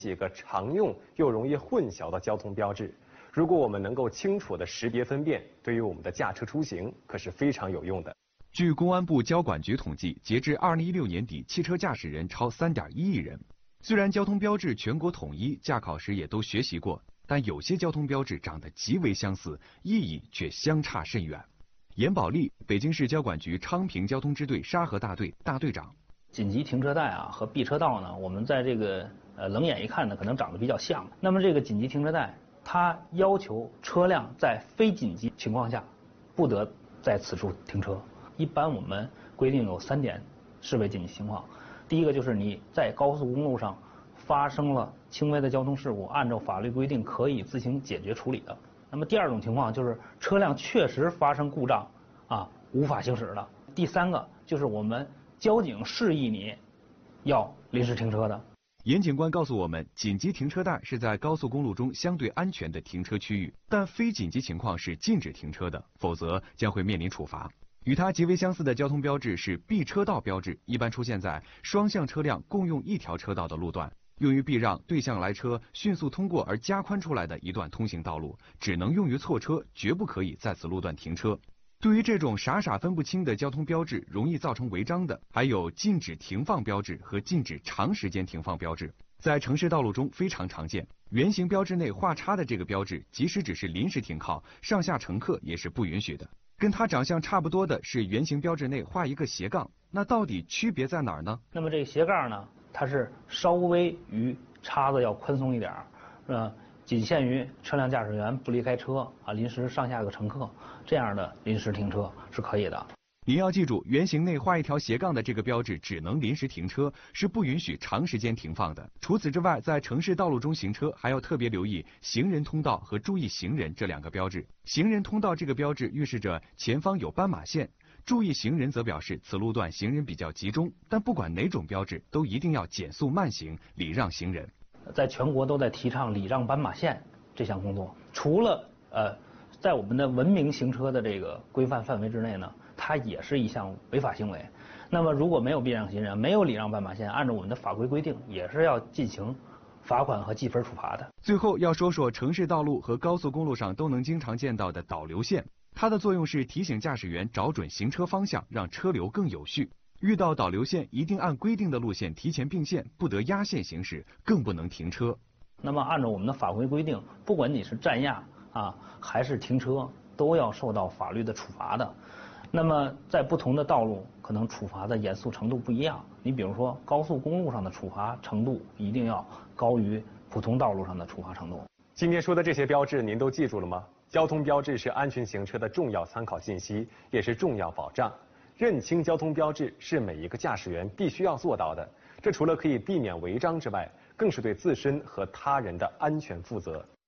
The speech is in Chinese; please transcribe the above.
几个常用又容易混淆的交通标志。如果我们能够清楚地识别分辨，对于我们的驾车出行可是非常有用的。 据公安部交管局统计，截至2016年底，汽车驾驶人超3.1亿人。虽然交通标志全国统一，驾考时也都学习过，但有些交通标志长得极为相似，意义却相差甚远。严宝利，北京市交管局昌平交通支队沙河大队大队长。 紧急停车带啊和避车道呢，我们在这个冷眼一看呢，可能长得比较像。那么这个紧急停车带，它要求车辆在非紧急情况下，不得在此处停车。一般我们规定有3点视为紧急情况。第一个就是你在高速公路上发生了轻微的交通事故，按照法律规定可以自行解决处理的。那么第二种情况就是车辆确实发生故障啊，无法行驶的。第三个就是我们交警示意你要临时停车的。 严警官告诉我们，紧急停车带是在高速公路中相对安全的停车区域，但非紧急情况是禁止停车的，否则将会面临处罚。与它极为相似的交通标志是避车道标志，一般出现在双向车辆共用一条车道的路段，用于避让对向来车迅速通过而加宽出来的一段通行道路，只能用于错车，绝不可以在此路段停车。对于这种傻傻分不清的交通标志，容易造成违章的，还有禁止停放标志和禁止长时间停放标志。在城市道路中非常常见，圆形标志内画叉的这个标志，即使只是临时停靠，上下乘客也是不允许的。跟它长相差不多的是圆形标志内画一个斜杠，那到底区别在哪儿呢？ 那么这个斜杠呢，它是稍微与叉子要宽松一点儿，仅限于车辆驾驶员不离开车啊，临时上下个乘客这样的临时停车是可以的。 您要记住，圆形内画一条斜杠的这个标志只能临时停车，是不允许长时间停放的。除此之外，在城市道路中行车还要特别留意行人通道和注意行人这2个标志。行人通道这个标志预示着前方有斑马线，注意行人则表示此路段行人比较集中。但不管哪种标志，都一定要减速慢行，礼让行人。 在全国都在提倡礼让斑马线这项工作，除了在我们的文明行车的这个规范范围之内呢，它也是一项违法行为。那么如果没有避让行人，没有礼让斑马线，按照我们的法规规定，也是要进行罚款和记分处罚的。 最后要说说城市道路和高速公路上都能经常见到的导流线，它的作用是提醒驾驶员找准行车方向，让车流更有序。遇到导流线，一定按规定的路线提前并线，不得压线行驶，更不能停车。 那么按照我们的法规规定，不管你是占压啊还是停车，都要受到法律的处罚的。那么在不同的道路，可能处罚的严肃程度不一样。你比如说高速公路上的处罚程度一定要高于普通道路上的处罚程度。 今天说的这些标志您都记住了吗？交通标志是安全行车的重要参考信息，也是重要保障。认清交通标志是每一个驾驶员必须要做到的，这除了可以避免违章之外，更是对自身和他人的安全负责。